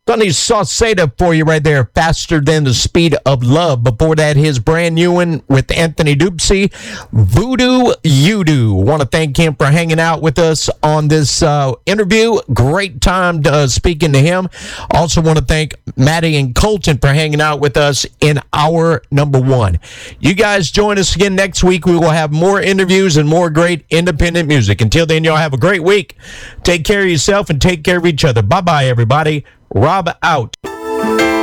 Sonny Sauceda for you right there, Faster Than the Speed of Love. Before that, his brand new one with Anthony Dupsy, Voodoo You Do. Want to thank him for hanging out with us on this interview. Great time speaking to him. Also want to thank Maddie and Colton for hanging out with us in hour number 1. You guys join us again next week. We will have more interviews and more great independent music. Until then, y'all have a great week. Take care of yourself and take care of each other. Bye-bye, everybody. Rob out.